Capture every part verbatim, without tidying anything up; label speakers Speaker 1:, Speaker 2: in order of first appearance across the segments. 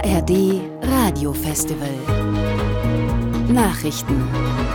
Speaker 1: A R D Radiofestival Nachrichten.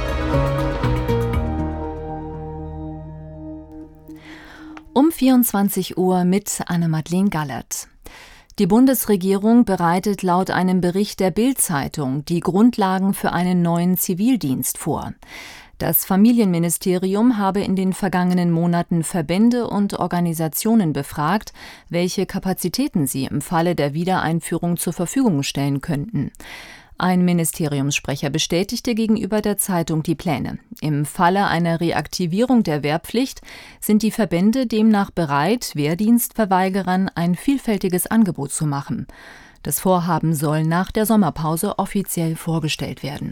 Speaker 1: Um vierundzwanzig Uhr mit Anne-Madeleine Gallert. Die Bundesregierung bereitet laut einem Bericht der Bild-Zeitung die Grundlagen für einen neuen Zivildienst vor. Das Familienministerium habe in den vergangenen Monaten Verbände und Organisationen befragt, welche Kapazitäten sie im Falle der Wiedereinführung zur Verfügung stellen könnten. Ein Ministeriumssprecher bestätigte gegenüber der Zeitung die Pläne. Im Falle einer Reaktivierung der Wehrpflicht sind die Verbände demnach bereit, Wehrdienstverweigerern ein vielfältiges Angebot zu machen. Das Vorhaben soll nach der Sommerpause offiziell vorgestellt werden.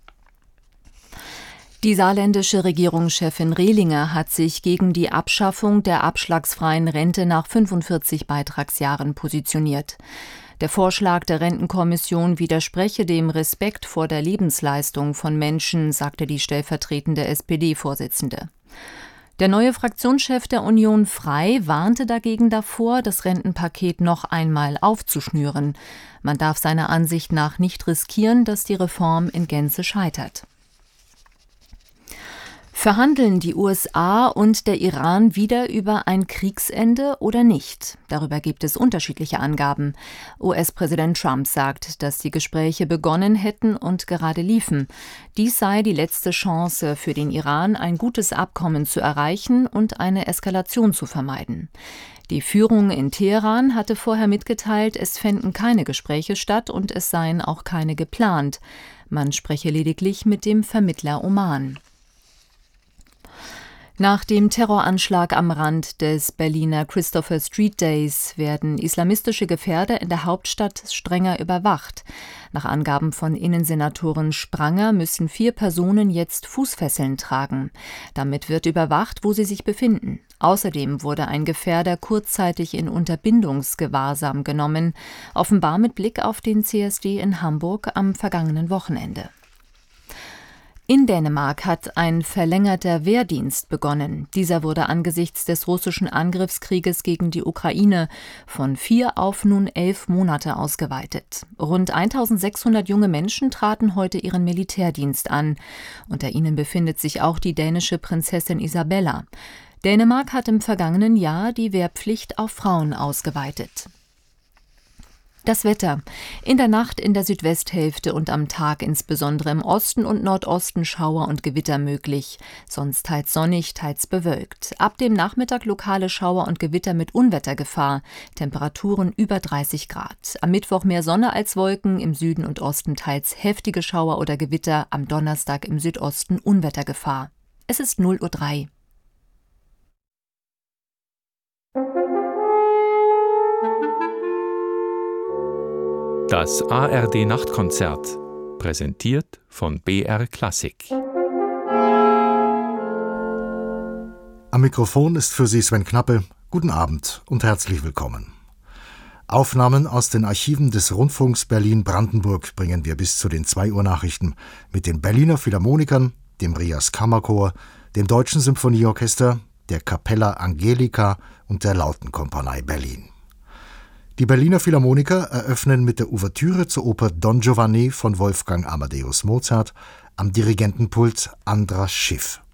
Speaker 1: Die saarländische Regierungschefin Rehlinger hat sich gegen die Abschaffung der abschlagsfreien Rente nach fünfundvierzig Beitragsjahren positioniert. Der Vorschlag der Rentenkommission widerspreche dem Respekt vor der Lebensleistung von Menschen, sagte die stellvertretende S P D-Vorsitzende. Der neue Fraktionschef der Union Frei warnte dagegen davor, das Rentenpaket noch einmal aufzuschnüren. Man darf seiner Ansicht nach nicht riskieren, dass die Reform in Gänze scheitert. Verhandeln die U S A und der Iran wieder über ein Kriegsende oder nicht? Darüber gibt es unterschiedliche Angaben. U S-Präsident Trump sagt, dass die Gespräche begonnen hätten und gerade liefen. Dies sei die letzte Chance für den Iran, ein gutes Abkommen zu erreichen und eine Eskalation zu vermeiden. Die Führung in Teheran hatte vorher mitgeteilt, es fänden keine Gespräche statt und es seien auch keine geplant. Man spreche lediglich mit dem Vermittler Oman. Nach dem Terroranschlag am Rand des Berliner Christopher Street Days werden islamistische Gefährder in der Hauptstadt strenger überwacht. Nach Angaben von Innensenatorin Spranger müssen vier Personen jetzt Fußfesseln tragen. Damit wird überwacht, wo sie sich befinden. Außerdem wurde ein Gefährder kurzzeitig in Unterbindungsgewahrsam genommen, offenbar mit Blick auf den C S D in Hamburg am vergangenen Wochenende. In Dänemark hat ein verlängerter Wehrdienst begonnen. Dieser wurde angesichts des russischen Angriffskrieges gegen die Ukraine von vier auf nun elf Monate ausgeweitet. Rund eintausendsechshundert junge Menschen traten heute ihren Militärdienst an. Unter ihnen befindet sich auch die dänische Prinzessin Isabella. Dänemark hat im vergangenen Jahr die Wehrpflicht auf Frauen ausgeweitet. Das Wetter. In der Nacht in der Südwesthälfte und am Tag insbesondere im Osten und Nordosten Schauer und Gewitter möglich. Sonst teils sonnig, teils bewölkt. Ab dem Nachmittag lokale Schauer und Gewitter mit Unwettergefahr. Temperaturen über dreißig Grad. Am Mittwoch mehr Sonne als Wolken, im Süden und Osten teils heftige Schauer oder Gewitter. Am Donnerstag im Südosten Unwettergefahr. Es ist null Uhr drei.
Speaker 2: Das A R D-Nachtkonzert, präsentiert von B R Klassik.
Speaker 3: Am Mikrofon ist für Sie Sven Knappe. Guten Abend und herzlich willkommen. Aufnahmen aus den Archiven des Rundfunks Berlin-Brandenburg bringen wir bis zu den zwei Uhr Nachrichten mit den Berliner Philharmonikern, dem Rias Kammerchor, dem Deutschen Symphonieorchester, der Capella Angelica und der Lautenkompanie Berlin. Die Berliner Philharmoniker eröffnen mit der Ouvertüre zur Oper Don Giovanni von Wolfgang Amadeus Mozart, am Dirigentenpult Andras Schiff.